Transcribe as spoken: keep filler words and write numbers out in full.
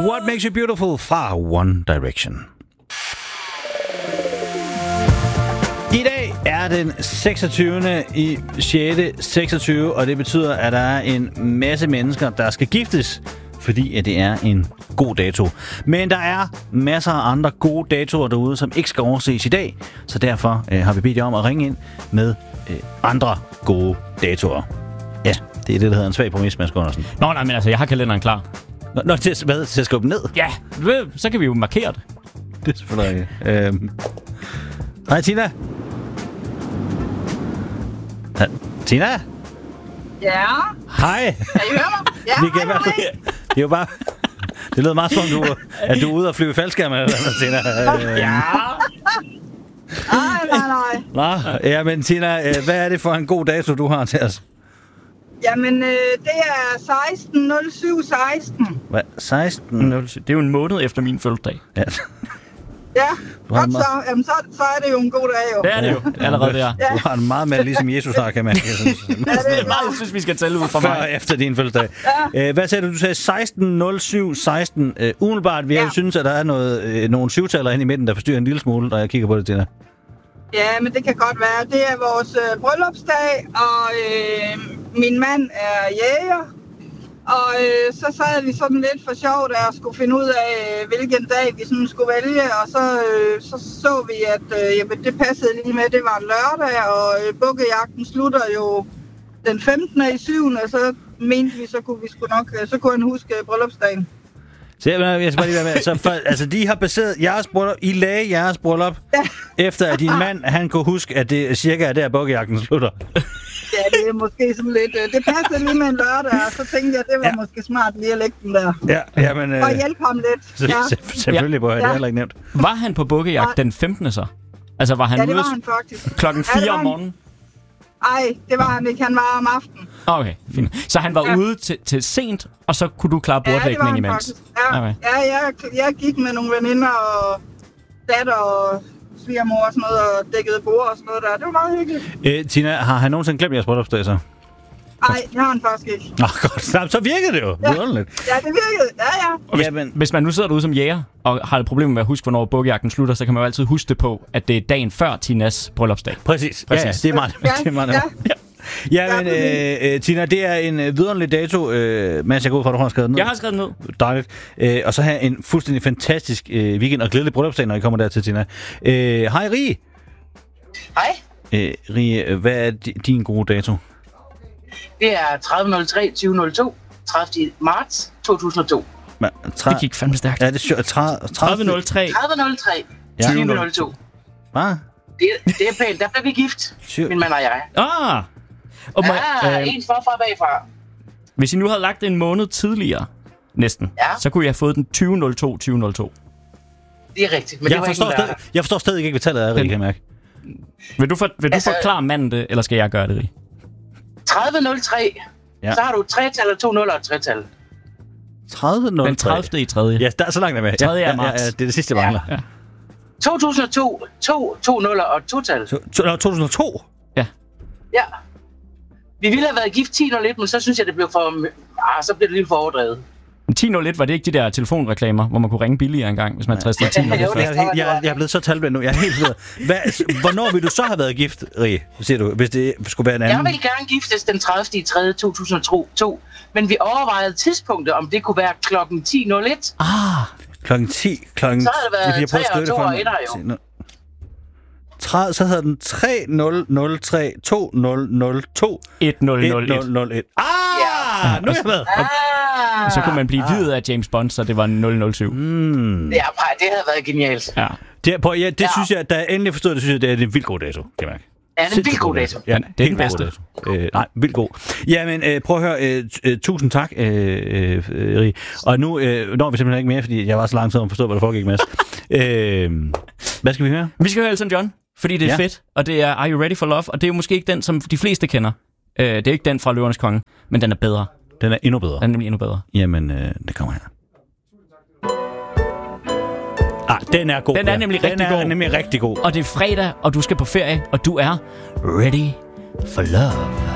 What Makes You Beautiful fra One Direction. I dag er den seksogtyvende i sjette seksogtyve, og det betyder, at der er en masse mennesker, der skal giftes, fordi at det er en god dato. Men der er masser af andre gode datoer derude, som ikke skal overses i dag, så derfor øh, har vi bedt jer om at ringe ind med øh, andre gode datoer. Ja, det er det, der hedder en svag præmis, Mads Gundersen. Nå, nej, men altså, jeg har kalenderen klar. Nå, nå til, hvad, til at skubbe ned? Ja, så kan vi jo markere det. Det er selvfølgelig rigtigt. Øhm. Hej, Tina. Ha, Tina? Ja? Hej. Kan I høre mig? Ja, vi kan hej, hej, hej. Det er jo bare... Det lyder meget som om, du, at du er ude og flyve faldskærm eller noget, Tina. Øhm. Ja. Nej, nej, nej. Nå, ja, men Tina, hvad er det for en god dato, du har til os? Jamen, øh, det er seksten nul syv seksten. Hvad? seksten? Det er jo en måned efter min fødselsdag. Ja. Ja, godt så. Jamen, så, så er det jo en god dag, jo. Det er det jo, allerede der. Ja. Du har en meget mere ligesom Jesus har, kan man. Jeg synes, Ja, det er Jeg synes, vi skal tælle ud fra før mig. og efter din fødselsdag. Ja. Hvad sagde du? Du sagde seksten nul syv seksten. Uh, umiddelbart vil jeg Ja. jo synes, at der er noget, uh, nogle syvtaller inde i midten, der forstyrrer en lille smule, når jeg kigger på det, Tina. Ja, men det kan godt være. Det er vores øh, bryllupsdag, og øh, min mand er jæger. Og øh, så sad vi sådan lidt for sjov, da jeg skulle finde ud af, øh, hvilken dag vi sådan skulle vælge. Og så øh, så, så vi, at øh, jamen, det passede lige med, det var en lørdag, og øh, bukkejagten slutter jo den femtende i syvende Og så mente vi, så kunne vi sgu nok, øh, så kunne han huske øh, bryllupsdagen. Så jeg, jeg skal bare lige være med. Så for, altså, de har baseret jeres bryllup, I lagde jeres bryllup, Ja. efter at din mand, han kunne huske, at det cirka er der, bukkejagten slutter. Ja, det er måske sådan lidt... Øh, det passede lige med en lørdag, og så tænkte jeg, det var Ja. ja. måske smart lige at lægge den der. Ja, jamen... Øh, Og hjælpe ham lidt. så, Ja, se- selvfølgelig, Bøje, ja. det er Ja. heller ikke nemt. Var han på bukkejagt den femtende så? Altså, var han ja det ude var han faktisk. klokken Ja, det fire var om han. morgenen? Ej, det var han ikke. Han var om aftenen. Okay, fint. Så han var Ja. ude til, til sent, og så kunne du klare Ja, det var bordlægning han imens? faktisk. Ja, Okay. ja jeg, jeg gik med nogle veninder og datter og svigermor og sådan noget, og dækkede bord og sådan noget der. Det var meget hyggeligt. Øh, Tina, har han nogensinde glemt jeres bryllupsdag så? Ej, det har han faktisk ikke. Nå, godt. Så, så virkede det jo. Ja. Vidunderligt. Ja, det virkede. Ja, ja. Og hvis, Jamen. hvis man nu sidder derude som jæger, og har et problem med at huske, hvornår bukkejagten slutter, så kan man jo altid huske det på, at det er dagen før Tinas bryllupsdag. Præcis. Præcis. Ja, ja, det er meget, Ja, det er meget ja. ja. Ja, men øh, øh, Tina, det er en øh, vidunderlig dato, øh, Mads, jeg går ud fra, at du har skrevet ned. Jeg har skrevet ned. Dejligt. Øh, og så have en fuldstændig fantastisk øh, weekend og glædelig bryllupsdag, når I kommer der til, Tina. Øh, hej, Rie. Hej, Øh, Rie, hvad er di- din gode dato? det er tredive nul tre tyve nul to, tredivte marts to tusind og to. Ma- tra- Det gik fandme stærkt. Ja, det er sjovt. Tra- tredive nul tre tredive nul tre Ja. tyve nul to. Hvad? Det, det er pænt, der blev vi gift, Syv. min mand og jeg. Ah! Og må, Ja, øh, ens forfra og bagfra. hvis I nu havde lagt det en måned tidligere, næsten, Ja. så kunne jeg have fået den tyve nul to tyve nul to. Det er rigtigt, men Jeg det var ikke forstår, en stadig, lørdag. jeg forstår stadig ikke, hvad tallet er, Rie, kan jeg mærke. Vil du, for, vil Altså- du forklare manden det, eller skal jeg gøre det, Rie? tredive nul tre, Ja. så har du et tre-tal og to nuller og et tre-tal. tredive nul tre. Den tredivte i tredje. Ja, der er så langt er med. tredje ja, af marts. Ja, ja, det er det sidste, jeg Ja. mangler. Ja. to tusind og to, to, to nuller og et to-tal. To, to, no, to tusind og to? Ja. Vi ville have været gift ti nul et, men så synes jeg, det blev for... Ah, så blev det lidt for overdrevet. ti nul et var det ikke de der telefonreklamer, hvor man kunne ringe billigere engang, hvis man tristede ti nul et Jo, først? det- Jeg, er helt- jeg, jeg er blevet så talblind nu. Jeg er helt ved. Hvad, hvornår vil du så have været gift, Rie, siger du, hvis det skulle være en Jeg anden? ville gerne giftes den tredivte i tredje to tusind og to, men vi overvejede tidspunktet, om det kunne være klokken ti nul et. Ah, Klokken ti. Klokken Så har det været jeg prøver at tre og skrive det to for og mig. etter, jo. Se, nu. Tre, så hedder den tre nul nul tre to nul nul to et nul et nul nul et. nul et. Ah! Ja. Nu er jeg med. Ah, Så kunne man blive videt af James Bond, så det var nul nul syv. Mm. Ja, pej, det havde været genialt. Ja. Det, på, ja, det Ja. synes jeg, da jeg endelig forstod det, synes jeg, det er en vildt god dato, kan jeg mærke. Ja, det er en vildt god dato. Ja, Det er den helt bedste. god dato. Øh, nej, vildt god. Jamen, øh, prøv at høre. Øh, t- øh, tusind tak, øh, øh, Rie. Og nu øh, når vi simpelthen ikke mere, fordi jeg var så lang tid om at forstå, hvad der foregik, Mads. øh, hvad skal vi høre? Vi skal høre Elton John, fordi det er Ja. fedt, og det er Are You Ready for Love, og det er jo måske ikke den, som de fleste kender. Øh, det er ikke den fra Løvernes Konge, men den er bedre. Den er endnu bedre. Den er nemlig endnu bedre. Jamen, øh, det kommer her. Ah, den er god. Den er ja. nemlig den rigtig er god. nemlig rigtig god. Og det er fredag, og du skal på ferie, og du er ready for love.